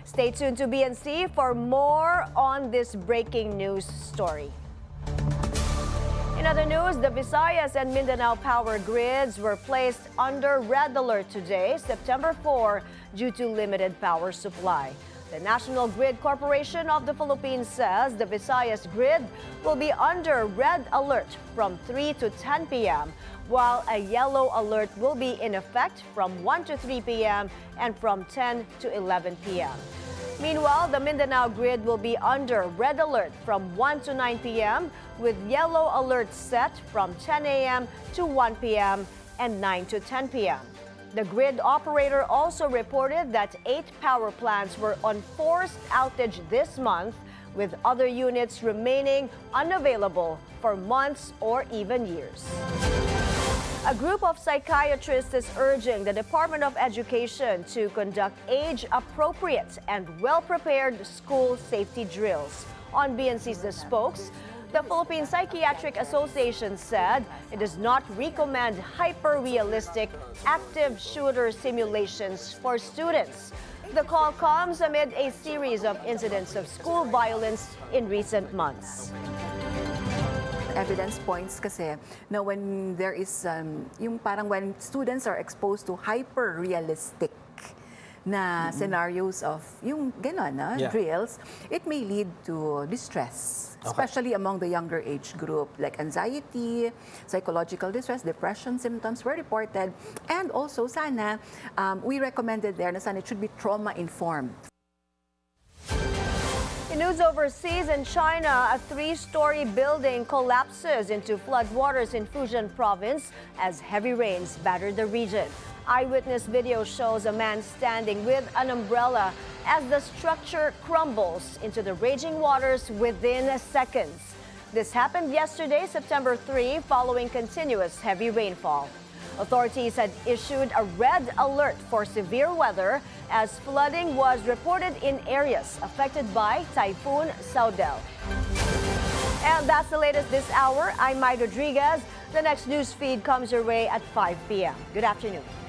Stay tuned to BNC for more on this breaking news story. In other news, the Visayas and Mindanao power grids were placed under red alert today, September 4, due to limited power supply. The National Grid Corporation of the Philippines says the Visayas grid will be under red alert from 3 to 10 p.m., while a yellow alert will be in effect from 1 to 3 p.m. and from 10 to 11 p.m. Meanwhile, the Mindanao grid will be under red alert from 1 to 9 p.m. with yellow alert set from 10 a.m. to 1 p.m. and 9 to 10 p.m. The grid operator also reported that 8 power plants were on forced outage this month, with other units remaining unavailable for months or even years. A group of psychiatrists is urging the Department of Education to conduct age-appropriate and well-prepared school safety drills. On BNC's The Spokes, the Philippine Psychiatric Association said it does not recommend hyper-realistic active shooter simulations for students. The call comes amid a series of incidents of school violence in recent months. Evidence points kasi na when there is yung parang when students are exposed to hyper-realistic na scenarios of yung ganon drills, it may lead to distress, especially among the younger age group, like anxiety, psychological distress, depression symptoms were reported, and also sana we recommended there na sana it should be trauma-informed. In news overseas, in China, a 3-story building collapses into floodwaters in Fujian province as heavy rains batter the region. Eyewitness video shows a man standing with an umbrella as the structure crumbles into the raging waters within seconds. This happened yesterday, September 3, following continuous heavy rainfall. Authorities had issued a red alert for severe weather as flooding was reported in areas affected by Typhoon Saudel. And that's the latest this hour. I'm Mai Rodriguez. The next news feed comes your way at 5 p.m. Good afternoon.